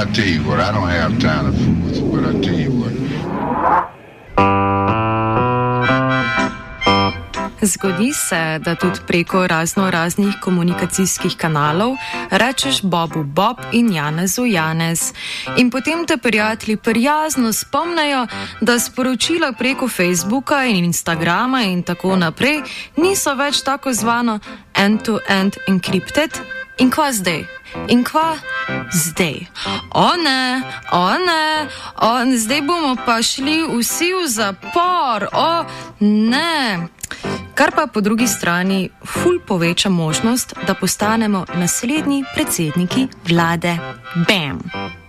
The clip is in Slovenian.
tell you what, I don't have time to fool with you, but I tell you what. Zgodi se, da tudi preko raznih komunikacijskih kanalov rečeš Bobu Bob in Janezu Janez. In potem te prijatelji prijazno spomnejo, da sporočila preko Facebooka in Instagrama in tako naprej niso več tako zvano end-to-end encrypted. In kva zdaj? In kva zdaj? O ne, zdaj bomo pa šli vsi v zapor, o ne. Kar pa po drugi strani ful poveča možnost, da postanemo naslednji predsedniki vlade. Bam!